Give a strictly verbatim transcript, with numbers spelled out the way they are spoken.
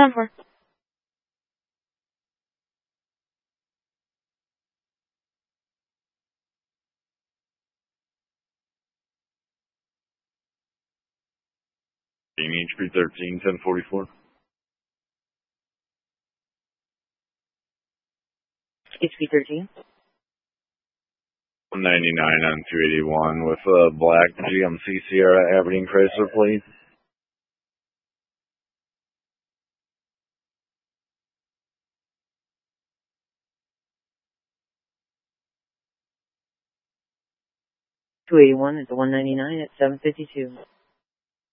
ten four. H P thirteen, ten forty-four. H P thirteen. one ninety-nine on two eighty-one with a black G M C Sierra Aberdeen Chrysler, please. two eighty-one at the one ninety-nine at seven fifty-two.